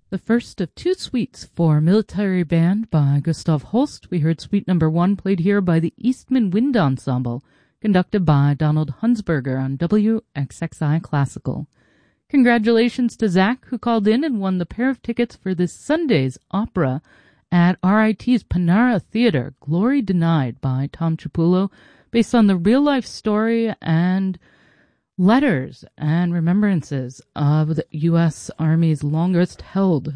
The first of two suites for Military Band by Gustav Holst. We heard suite number 1 played here by the Eastman Wind Ensemble, conducted by Donald Hunsberger on WXXI Classical. Congratulations to Zach, who called in and won the pair of tickets for this Sunday's opera at RIT's Panara Theater, Glory Denied by Tom Chiapullo, based on the real-life story and letters and remembrances of the U.S. Army's longest-held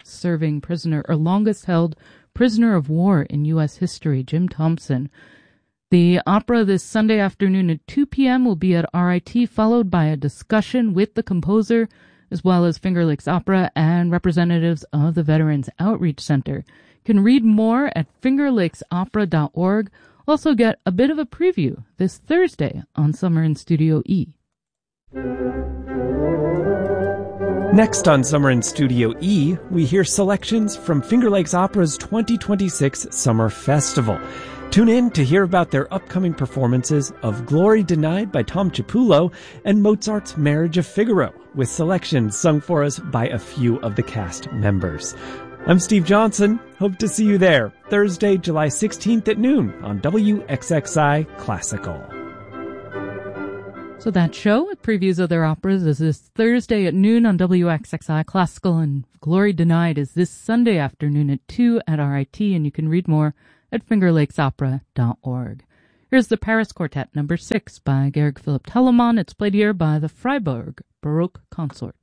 prisoner of war in U.S. history, Jim Thompson. The opera this Sunday afternoon at 2 p.m. will be at RIT, followed by a discussion with the composer, as well as Finger Lakes Opera and representatives of the Veterans Outreach Center. You can read more at fingerlakesopera.org. Also get a bit of a preview this Thursday on Summer in Studio E. Next on Summer in Studio E, we hear selections from Finger Lakes Opera's 2026 Summer Festival. Tune in to hear about their upcoming performances of Glory Denied by Tom Chiapullo and Mozart's Marriage of Figaro, with selections sung for us by a few of the cast members. I'm Steve Johnson. Hope to see you there Thursday, July 16th at noon on WXXI Classical. So that show with previews of their operas is this Thursday at noon on WXXI Classical, and Glory Denied is this Sunday afternoon at 2 at RIT, and you can read more at fingerlakesopera.org. Here's the Paris Quartet No. 6 by Georg Philipp Telemann. It's played here by the Freiburg Baroque Consort.